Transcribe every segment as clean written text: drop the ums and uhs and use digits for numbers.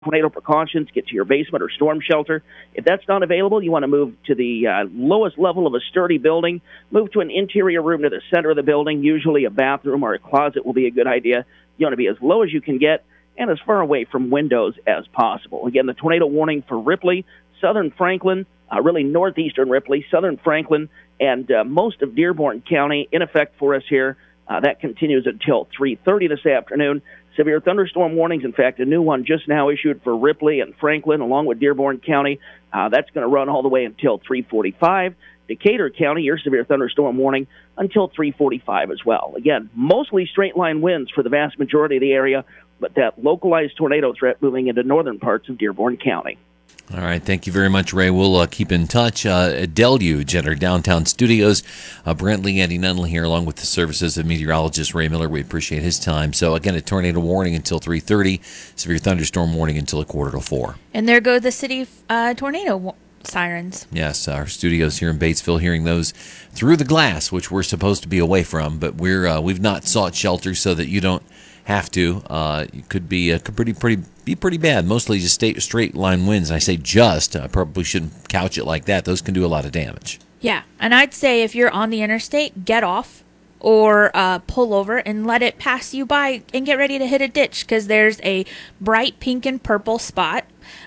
tornado precautions, get to your basement or storm shelter. If that's not available, you want to move to the lowest level of a sturdy building. Move to an interior room to the center of the building. Usually a bathroom or a closet will be a good idea. You want to be as low as you can get and as far away from windows as possible. Again, the tornado warning for Ripley, southern Franklin, really northeastern Ripley, southern Franklin, and most of Dearborn County in effect for us here. That continues until 3:30 this afternoon. Severe thunderstorm warnings, in fact, a new one just now issued for Ripley and Franklin along with Dearborn County. That's going to run all the way until 3:45. Decatur County, your severe thunderstorm warning until 3:45 as well. Again, mostly straight-line winds for the vast majority of the area, but that localized tornado threat moving into northern parts of Dearborn County. All right, thank you very much, Ray. We'll keep in touch. Deluge at our downtown studios. Brantley, Andy Nunley here, along with the services of meteorologist Ray Miller. We appreciate his time. So, again, a tornado warning until 3:30, severe thunderstorm warning until 3:45. And there go the city tornado sirens. Yes, our studios here in Batesville, hearing those through the glass, which we're supposed to be away from, but we've not sought shelter so that you don't have to. It could be pretty bad. Mostly just straight line winds. And I say just. I probably shouldn't couch it like that. Those can do a lot of damage. Yeah, and I'd say if you're on the interstate, get off or pull over and let it pass you by and get ready to hit a ditch because there's a bright pink and purple spot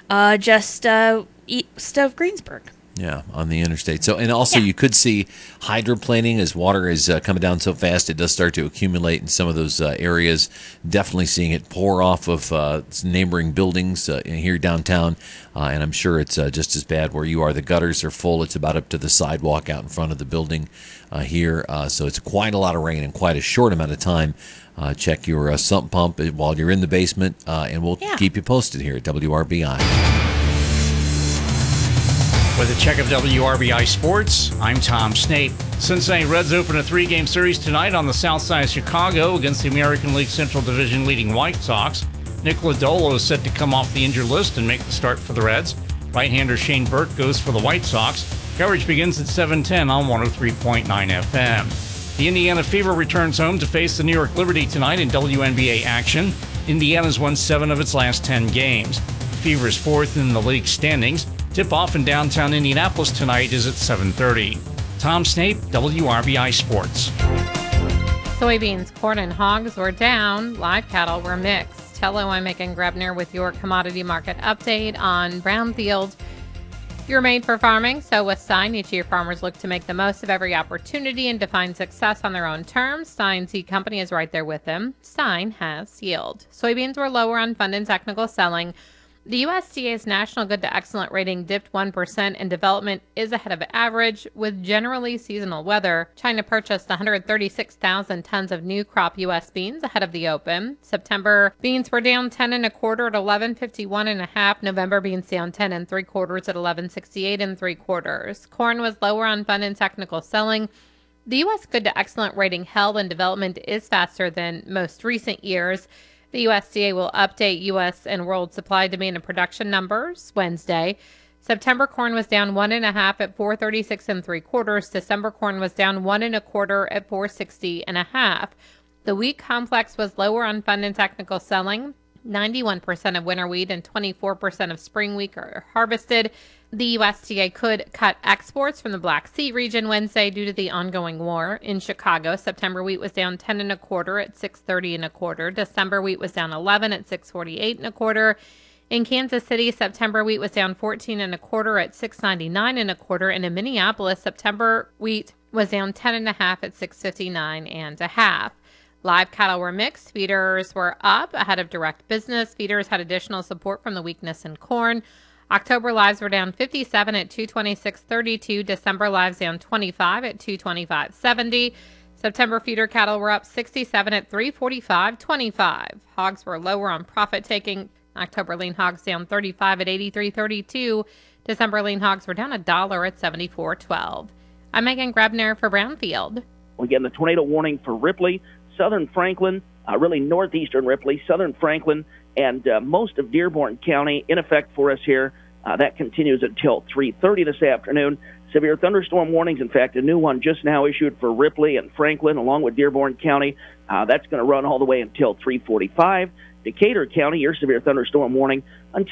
just east of Greensburg. Yeah, on the interstate. So, and also you could see hydroplaning as water is coming down so fast. It does start to accumulate in some of those areas. Definitely seeing it pour off of neighboring buildings here downtown. And I'm sure it's just as bad where you are. The gutters are full. It's about up to the sidewalk out in front of the building here. So it's quite a lot of rain in quite a short amount of time. Check your sump pump while you're in the basement, and we'll keep you posted here at WRBI. With a check of WRBI Sports, I'm Tom Snape. Cincinnati Reds open a 3-game series tonight on the south side of Chicago against the American League Central Division leading White Sox. Nick Lodolo is set to come off the injured list and make the start for the Reds. Right-hander Shane Burt goes for the White Sox. Coverage begins at 7:10 on 103.9 FM. The Indiana Fever returns home to face the New York Liberty tonight in WNBA action. Indiana's won 7 of its last 10 games. The Fever is 4th in the league standings. Tip-off in downtown Indianapolis tonight is at 7:30. Tom Snape, WRBI Sports. Soybeans, corn, and hogs were down. Live cattle were mixed. Hello, I'm Megan Grebner with your commodity market update on Brownfield. You're made for farming, so with Stein, each year farmers look to make the most of every opportunity and define success on their own terms. Stein Seed Company is right there with them. Stein has yield. Soybeans were lower on fund and technical selling. The USDA's National Good to Excellent rating dipped 1% and development is ahead of average with generally seasonal weather. China purchased 136,000 tons of new crop U.S. beans ahead of the open. September beans were down 10 1/4 at 11.51 1/2. November beans down 10 3/4 at 11.68 3/4. Corn was lower on fund and technical selling. The U.S. Good to Excellent rating held and development is faster than most recent years. The USDA will update U.S. and world supply, demand, and production numbers Wednesday. September corn was down 1 1/2 at 4.36 3/4. December corn was down 1 1/4 at 4.60 1/2. The wheat complex was lower on fund and technical selling. 91% of winter wheat and 24% of spring wheat are harvested. The USDA could cut exports from the Black Sea region Wednesday due to the ongoing war. In Chicago, September wheat was down 10 1/4 at 6.30 1/4. December wheat was down 11 at 6.48 1/4. In Kansas City, September wheat was down 14 1/4 at 6.99 1/4. And in Minneapolis, September wheat was down 10 1/2 at 6.59 1/2. Live cattle were mixed. Feeders were up ahead of direct business. Feeders had additional support from the weakness in corn. October lives were down 57 at 226.32. December lives down 25 at 225.70. September feeder cattle were up 67 at 345.25. Hogs were lower on profit taking. October lean hogs down 35 at 83.32. December lean hogs were down $1 at 74.12. I'm Megan Grebner for Brownfield. Again, the tornado warning for Ripley, southern Franklin, really northeastern Ripley, southern Franklin, and most of Dearborn County in effect for us here. That continues until 3:30 this afternoon. Severe thunderstorm warnings, in fact, a new one just now issued for Ripley and Franklin along with Dearborn County. That's going to run all the way until 3:45. Decatur County, your severe thunderstorm warning until